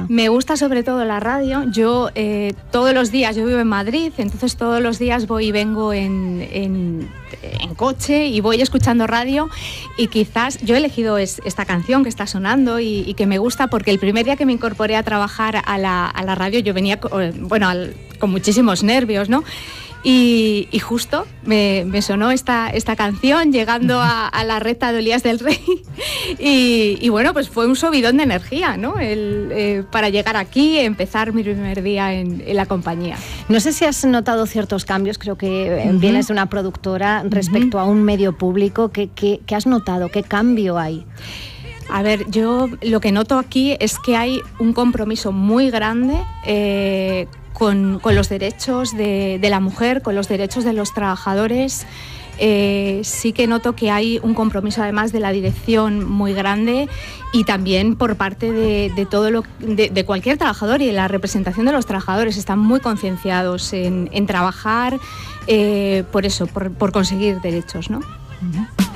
Me gusta sobre todo la radio. Yo todos los días, yo vivo en Madrid, entonces todos los días voy y vengo en coche y voy escuchando radio, y quizás yo he elegido esta canción que está sonando y que me gusta porque el primer día que me incorporé a trabajar a la radio yo venía con muchísimos nervios, ¿no? Y justo me sonó esta canción llegando a la recta de Olías del Rey y bueno, pues fue un subidón de energía, ¿no? Para llegar aquí, empezar mi primer día en la compañía. No sé si has notado ciertos cambios, creo que vienes de una productora respecto a un medio público. ¿Qué has notado? ¿Qué cambio hay? A ver, yo lo que noto aquí es que hay un compromiso muy grande con los derechos de la mujer, con los derechos de los trabajadores. Sí que noto que hay un compromiso además de la dirección muy grande y también por parte de cualquier trabajador y de la representación de los trabajadores. Están muy concienciados en trabajar por conseguir derechos, ¿no?